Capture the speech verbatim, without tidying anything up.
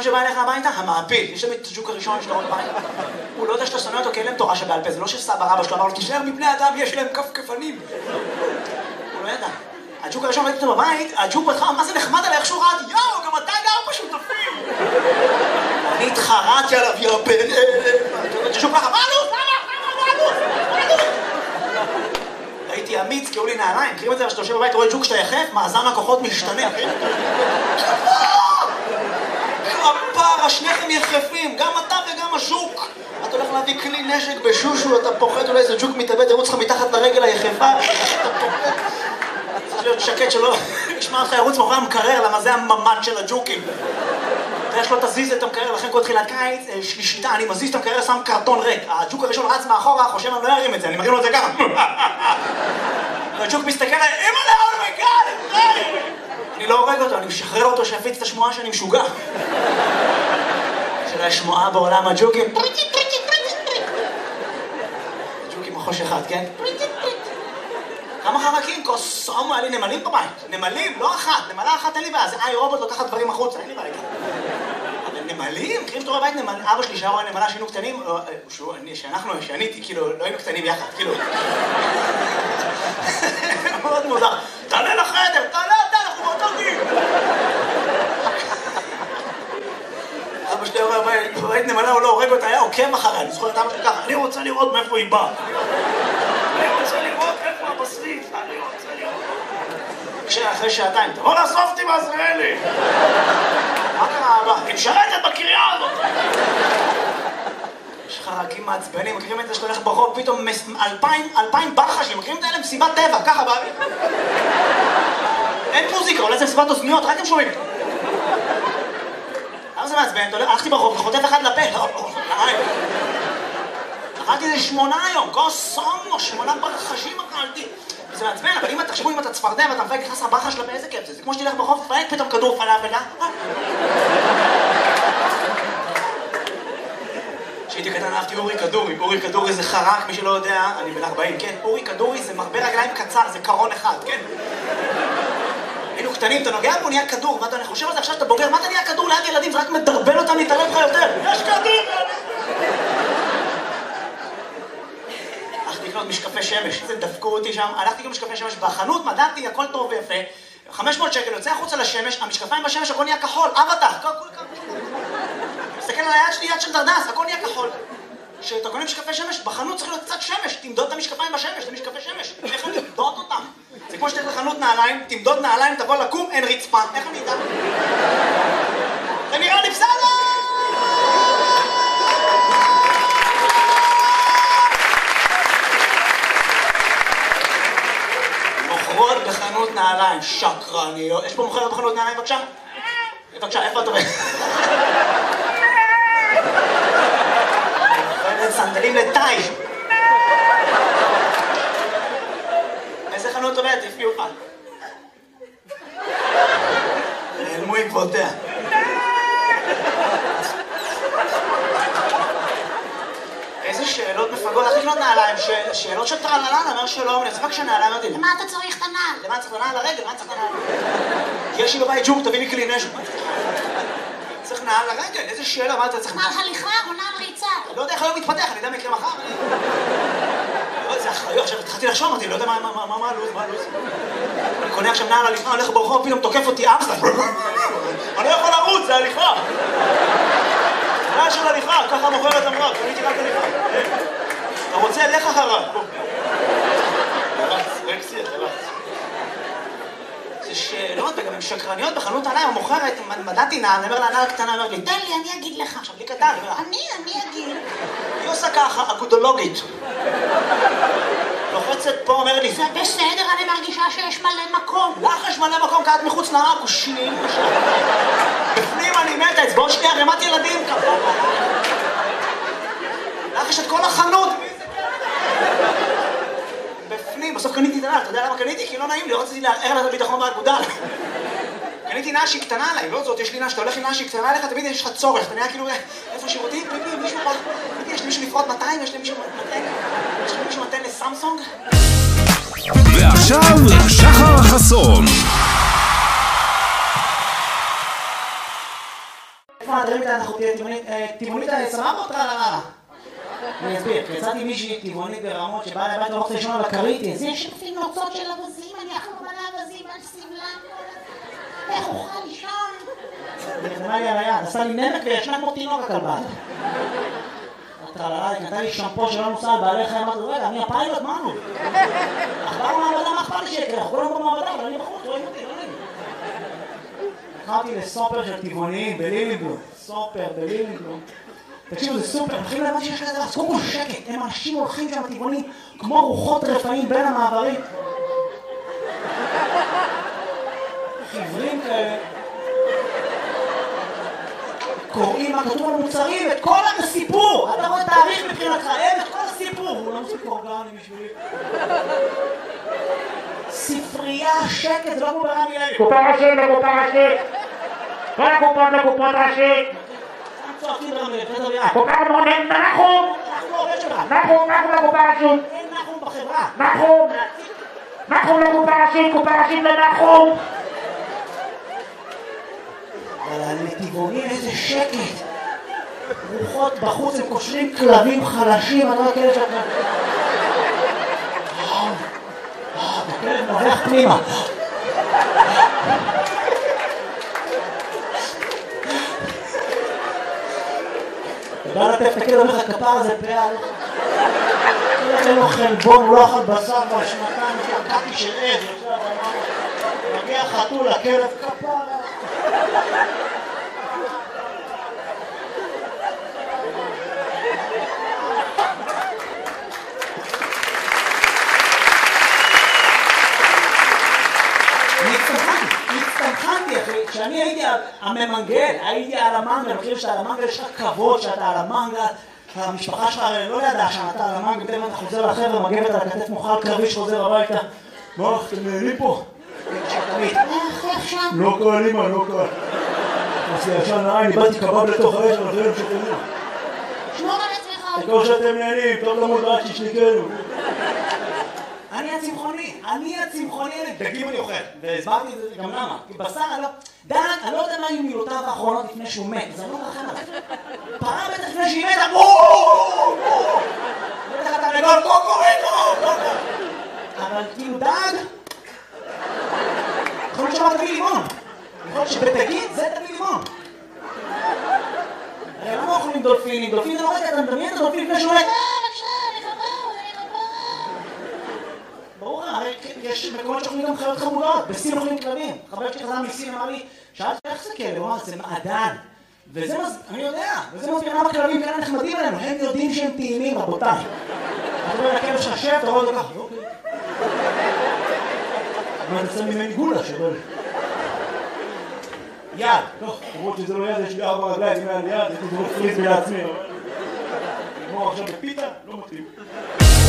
שבא אליך הביתה? המעפיל. יש שם את הג'וק הראשון שאתה רואה בבית. הוא לא יודע שאתה שונא אותו כי אין להם תורה שבעל פה. זה לא שסבא רבא שלו אמר לו, תישאר מבני אדם, יש להם כפכפנים. הוא לא ידע. הג'וק הראשון ראיתי אותו בבית, הג'וק בהתחלה, מה זה נחמד עליי, איך שהוא רעד, יאו, גם אתה גר בשותפים. אני התחרעתי עליו, יא בן אלה. הג'וק ככה, מה עלות? הייתי אמיץ, קראו לי נעליים, מכירים את זה? כשאתה יושב בבית, רואה ג'וק שאתה יחף, מאזן הכוחות משתנה. כפר, השניכם יחפים, גם אתה וגם הז'וק. אתה הולך להביא כלי נשק בשושו, אתה פוחד, אולי איזה ג'וק מתאבד, ירוץ לך מתחת לרגל היחפה. אתה פוחד. צריך להיות שקט שלא ישמע אותך ירוץ מאחורי המקרר, למה זה הממד של הג'וקים. ואיך לא תזיז את המקרר, לכן כל תחילת קיץ, שלישיתה, אני מזיז את המקרר, שם קרטון ריק. הג'וק הראשון רץ מאחורה, חושב אני לא ארים את זה, אני מרים לו את זה ככה. והג'וק מסתכל עליי, אמא לאו מגל, אני לא הורג אותו, אני משחרר אותו שיפיץ את השמועה שאני משוגע. של השמועה בעולם הג'וקים. פריטי, פריטי, פריטי, פריטי. הג'וקים מחוש אחד, כן? פריטי, פריטי. כמה חרקים? קוסומו, היה לי נמלים בבית. נמלים, לא אחת. נמלה אחת אין לי בעיה. זה איי רובוט לוקחת דברים החוצה, אין לי בעיה. אבל נמלים? מכירים שאתה רואה בבית נמל... אבא שלי שהיה רואה נמלה שהיינו קטנים, שאנחנו, שאני הייתי, כאילו, לא היינו קטנים יחד, כאילו. מאוד מוזר. תעלה לחדר, תעלה אתה, אנחנו באותו גיל. אבא שלי אומר, בבית נמלה הוא לא הורג אותה, היה עוקב אחריה. אני זוכר את אבא שלי ככה, אני רוצה לראות מאיפה היא באה. אני רוצה לראות איפה הבשריף, אני רוצה לראות. כשאחרי שעתיים, תבוא לאסוף אותי בעזריאלי. מה קרה אבא? היא משרתת בקריה הזאת. יש חרקים מעצבנים, מכירים את זה שאתה הולך ברחוב, פתאום אלפיים, אלפיים ברחשים, מכירים את האלה? מסיבת טבע, ככה באוויר. אין מוזיקה, אולי זה מסיבת אוזניות, רק הם שומעים. למה זה מעצבן? הלכתי ברחוב, חוטף אחד לפה. אכלתי איזה שמונה היום, קוסומו, שמונה ברחשים אכלתי. זה מעצבן, אבל אם תחשבו, אם אתה צפרדע ואתה מפייק נכנס לברחה שלה באיזה כיף זה, זה כמו שתלך ברחוב, תפייק פתאום כדור פלאפל, אה? כשהייתי קטן אהבתי אורי כדורי, אורי כדורי זה חרק, מי שלא יודע, אני בן ארבעים, כן? אורי כדורי זה מרבה רגליים קצר, זה קרון אחד, כן? היינו קטנים, אתה נוגע בו, נהיה כדור, מה אתה חושב על זה עכשיו שאתה בוגר, מה אתה נהיה כדור ליד ילדים, זה רק מדרבן אותם להתערב לך יותר, יש כדור! הלכתי לקנות משקפי שמש, זה דפקו אותי שם, הלכתי לקנות משקפי שמש בחנות, מדעתי, הכל טוב ויפה, חמש מאות שקל, יוצא החוצה לשמש, המשקפיים בשמש, הכל נהיה כחול, אבטח, הכל כחול. תסתכל על היד שלי, יד של דרדס, הכל נהיה כחול. כשאתה קונה משקפי שמש, בחנות צריך להיות קצת שמש, תמדוד את המשקפיים בשמש, זה משקפי שמש, איך אני אמדוד אותם? זה כמו שתלך לחנות נעליים, תמדוד נעליים, תבוא לקום, אין רצפה, איך אני אדע? זה נראה לי בסדר! מוכרות בחנות נעליים, שקרניות. יש פה מוכרת בחנות נעליים, בבקשה? בבקשה, איפה אתה רואה? מוכרת סנדלים לטאי. איזה חנות עובדת? תפי אוכל. נעלמו עקבותיה. איזה שאלות מפגות, איך לקנות נעליים? שאלות של טרללן, אומר שלום, אני צריך כשנעליים, אמרתי, למה אתה צריך את הנעל? למה צריך את הנעל לרגל? למה צריך את הנעל? יש לי בבית ג'וק, תביא לי כלי נשק. צריך נעל לרגל, איזה שאלה, מה אתה צריך? נעל הליכה או נעל ריצה? לא יודע איך היום מתפתח, אני יודע מה יקרה מחר. זה אחריות, עכשיו התחלתי לחשוב, אמרתי, לא יודע מה הלו"ז, מה הלו"ז. אני קונה עכשיו נעל הליכה, הולך ברחוב, פתאום תוקף אותי אמסטר. אני לא יכול לרוץ, זה הליכה. נעל של הליכה, ככה מוכרת אמרה, קניתי רק הליכה. אתה רוצה, לך אחריו. רקסי, אתה רץ. זה שאלות, וגם הן שקרניות בחנות עליי, המוכרת, מדעתי נעל, אני אומר לה, נעל קטנה, אומר לי, תן לי, אני אגיד לך. עכשיו, לי קטן, אני, אני אגיד. היא עושה ככה, אגודולוגית. לוחצת פה, אומר לי, זה בסדר, אני מרגישה שיש מלא מקום. לך יש מלא מקום, כי את מחוץ לעם, שנים. בפנים אני מתה, אצבעות שנייה, רמת ילדים, כפה. לך יש את כל החנות. בפנים, בסוף קניתי את הנעל, אתה יודע למה קניתי? כי לא נעים לי, רציתי לערער לה את הביטחון באגודל. קניתי נעל שהיא קטנה עליי, לא זאת, יש לי נעל שאתה הולך עם נעל שהיא קטנה עליך, תמיד יש לך צורך, אתה נראה כאילו, איפה שירותים? פיפי, מישהו פה, פיפי, יש לי מישהו לפרוט מאתיים, יש לי מישהו מתן, יש לי מישהו מתן לסמסונג. ועכשיו, שחר חסון. איפה מה, תראי איתה, אנחנו תהיה טבעונית, טבעונית סבבה או טרללה? אני אסביר, כי יצאתי מישהי טבעונית ברמות שבאה לבית ולא לישון על הכרית, זה שותפים נוצות של אבזים, אני אכלו מלא אבזים על סבלם. איך אוכל לישון? היא נחתמה לי על היד, עשה לי נמק וישנה כמו תינוק הכלבה. הטרללה, היא נתנה לי שמפו שלא נוסע על בעלי חיים, אמרתי, רגע, אני הפיילוט, מה נו? אכבר במעבדה, מה אכפת לי שיקרה? אנחנו כולנו במעבדה, אבל אני בחוץ, רואים אותי, לא נעים. לקחתי לסופר של טבעוניים בלילינגלום, סופר בלילינגלום. תקשיבו, זה סופר, מתחילים להבן שיש כזה דבר, אז קודם כל שקט, הם אנשים הולכים שם טבעונים כמו רוחות רפאים בין המעברים. חברים כאלה. קוראים מה כתוב על מוצרים, את כל הסיפור! אתה רואה תאריך מבחינתך, הם את כל הסיפור! הוא לא מספיק אורגני בשבילי. ספרייה, שקט, זה לא כמו ברמי לוי. קופה ראשית לקופה ראשית! כל הקופות לקופות ראשית! צועקים ברמי לוי, פדר ביד. קופה מונן, נחום! אנחנו עובד שלך. נחום, נחום לקופה ראשית! אין נחום בחברה. נחום! נחום לקופה ראשית, קופה ראשית לנחום! אבל לטבעונים איזה שקט. רוחות בחוץ, הם קושרים כלבים חלשים, אני לא כאלה שאתה... הכלב נובח פנימה. ובא לטף את הכלב, אומר לך, כפר הזה פעל. אין לו חלבון, הוא לא אכל בשר כבר שנתיים, שקעתי של עז, מגיע חתול, הכלב כפר. כשאני הייתי הממנגל, הייתי על המנגל, מכיר שאתה על המנגל, יש לך כבוד שאתה על המנגל, המשפחה שלך לא ידעה שאתה על המנגל, פתאום אתה חוזר לחבר'ה, מגבת על הכתף מוכל קרבי שחוזר הביתה. מה, אתם נהנים פה? איך, איך שם? לא קל, אמא, לא קל. אז ישן נראה, אני באתי קבב לתוך האש, אבל זה לא משתנים. שמור על עצמך. תקור שאתם נהנים, טוב למוד רק שישניקנו. אני הצמחוני, אני הצמחוני, דגים אני אוכל, והסברתי את זה גם למה, כי בשר אני לא... דן, אני לא יודע מה היו מילותיו האחרונות לפני שהוא מת, זה לא רחם עליו. פרה בטח לפני שהיא מתה, בואו! בטח אתה לגול, קוקוריקו! אבל כאילו דג... יכול להיות שאמר תביא לימון. יכול להיות שבתגיד זה תביא לימון. הרי למה אוכלים דולפינים? דולפין זה לא רגע, אתה מדמיין את הדולפין לפני שהוא מת. ברור, הרי יש מקומות שאוכלים גם חיות חמודות, בסין אוכלים כלבים. חבר שלי חזר מסין אמר לי, שאלתי איך זה כאלה? הוא אמר, זה מעדן. וזה מז... אני יודע, וזה מסביר למה כלבים כאלה נחמדים עלינו, הם יודעים שהם טעימים, רבותיי. אתה רואה לכלב ששב, אתה רואה אותו ככה, אוקיי. מה, אתה שם ממני גולה שבל. יד, טוב, למרות שזה לא יד, יש לי ארבע רגליים, אם היה לי יד, יש לי דברות פריז לעצמי, אבל... נגמור עכשיו בפיתה, לא מתאים.